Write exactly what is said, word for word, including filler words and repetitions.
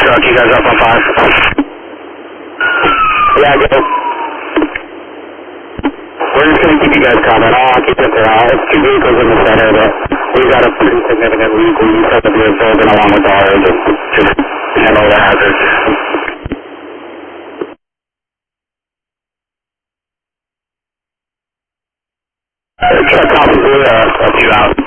Truck, you guys up on five? Yeah, go. We're just going to keep you guys covered. I'll keep it there. It's two vehicles in the center, but we got a pretty significant leak. We use the vehicles and along with ours, just, just handle the hazards. Truck copy, we're uh, a few out.